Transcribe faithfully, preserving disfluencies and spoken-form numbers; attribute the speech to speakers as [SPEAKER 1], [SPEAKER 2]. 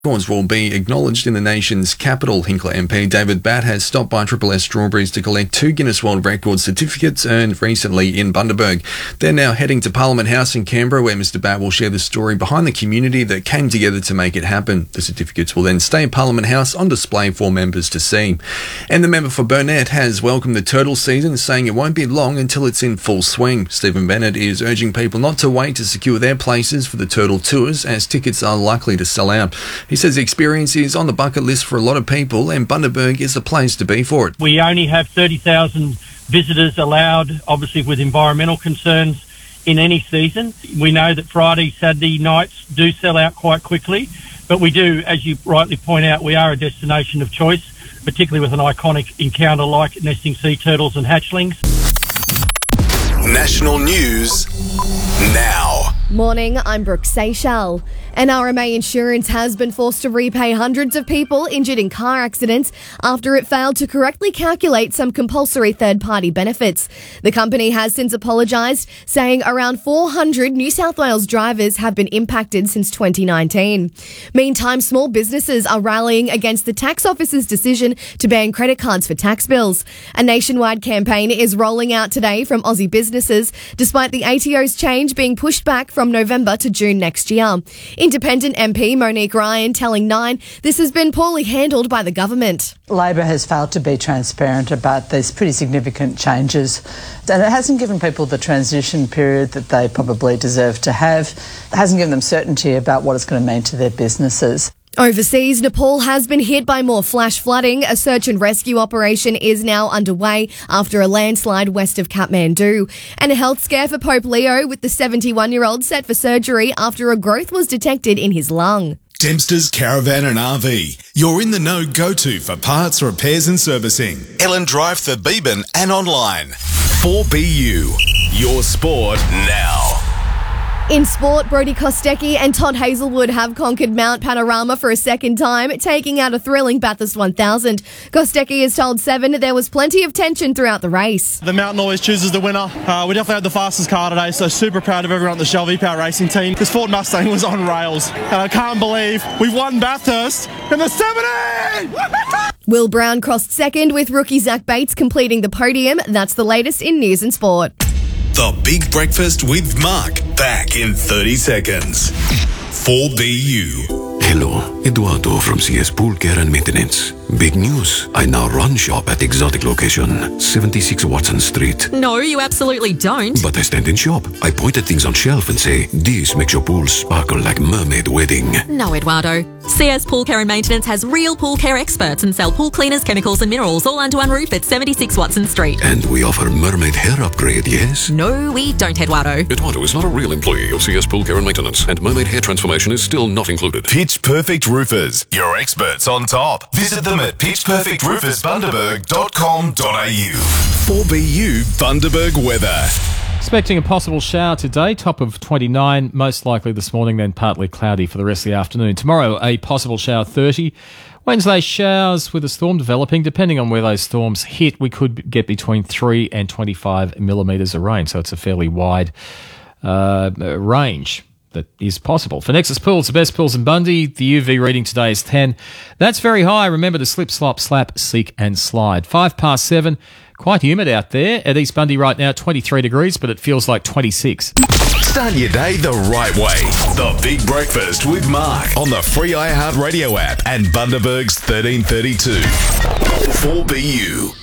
[SPEAKER 1] Records will be acknowledged in the nation's capital. Hinkler M P David Batt has stopped by Triple S Strawberries to collect two Guinness World Record certificates earned recently in Bundaberg. They're now heading to Parliament House in Canberra, where Mr Batt will share the story behind the community that came together to make it happen. The certificates will then stay in Parliament House on display for members to see. And the member for Burnett has welcomed the turtle season, saying it won't be long until it's in full swing. Stephen Bennett is urging people not to wait to secure their places for the turtle tours, as tickets are likely to sell out. He says the experience is on the bucket list for a lot of people, and Bundaberg is the place to be for it.
[SPEAKER 2] We only have thirty thousand visitors allowed, obviously with environmental concerns, in any season. We know that Friday, Saturday nights do sell out quite quickly, but we do, as you rightly point out, we are a destination of choice, particularly with an iconic encounter like nesting sea turtles and hatchlings.
[SPEAKER 3] National news now.
[SPEAKER 4] Morning, I'm Brooke Seychelles. N R M A Insurance has been forced to repay hundreds of people injured in car accidents after it failed to correctly calculate some compulsory third-party benefits. The company has since apologised, saying around four hundred New South Wales drivers have been impacted since twenty nineteen. Meantime, small businesses are rallying against the tax office's decision to ban credit cards for tax bills. A nationwide campaign is rolling out today from Aussie businesses, despite the A T O's change being pushed back from November to June next year. Independent M P Monique Ryan telling Nine this has been poorly handled by the government.
[SPEAKER 5] Labor has failed to be transparent about these pretty significant changes, and it hasn't given people the transition period that they probably deserve to have. It hasn't given them certainty about what it's going to mean to their businesses.
[SPEAKER 4] Overseas, Nepal has been hit by more flash flooding. A search and rescue operation is now underway after a landslide west of Kathmandu. And a health scare for Pope Leo, with the seventy-one-year-old set for surgery after a growth was detected in his lung.
[SPEAKER 3] Dempster's Caravan and R V. You're in the know go-to for parts, repairs and servicing. Ellen Drive, Thebeban and online. four B U. Your sport now.
[SPEAKER 4] In sport, Brodie Kostecki and Todd Hazelwood have conquered Mount Panorama for a second time, taking out a thrilling Bathurst one thousand. Kostecki has told Seven there was plenty of tension throughout the race.
[SPEAKER 6] The mountain always chooses the winner. Uh, we definitely had the fastest car today, so super proud of everyone on the Shell V-Power racing team. This Ford Mustang was on rails, and I can't believe we've won Bathurst in the seventy!
[SPEAKER 4] Will Brown crossed second, with rookie Zach Bates completing the podium. That's the latest in news and sport.
[SPEAKER 3] The Big Breakfast with Mark, back in thirty seconds. four B U.
[SPEAKER 7] Hello, Eduardo from C S Pool Care and Maintenance. Big news, I now run shop at exotic location, seventy-six Watson Street.
[SPEAKER 8] No, you absolutely don't.
[SPEAKER 7] But I stand in shop. I point at things on shelf and say, this makes your pool sparkle like mermaid wedding.
[SPEAKER 8] No, Eduardo. C S Pool Care and Maintenance has real pool care experts and sell pool cleaners, chemicals and minerals all under one roof at seventy-six Watson Street.
[SPEAKER 7] And we offer mermaid hair upgrade, yes?
[SPEAKER 8] No, we don't, Eduardo.
[SPEAKER 7] Eduardo is not a real employee of C S Pool Care and Maintenance, and mermaid hair transformation is still not included.
[SPEAKER 3] Pitch Perfect Roofers, your experts on top. Visit them at pitch perfect roofers bundaberg dot com dot a u. four B U Bundaberg weather.
[SPEAKER 9] Expecting a possible shower today, top of twenty-nine, most likely this morning, then partly cloudy for the rest of the afternoon. Tomorrow, a possible shower, thirty. Wednesday, showers with a storm developing. Depending on where those storms hit, we could get between three and twenty-five millimetres of rain, so it's a fairly wide uh, range that is possible. For Nexus Pools, the best pools in Bundy, the U V reading today is ten. That's very high. Remember to slip, slop, slap, seek and slide. Five past seven. Quite humid out there at East Bundy right now, twenty-three degrees, but it feels like twenty-six.
[SPEAKER 3] Start your day the right way. The Big Breakfast with Mark on the free iHeartRadio app and Bundaberg's thirteen thirty-two. four B U.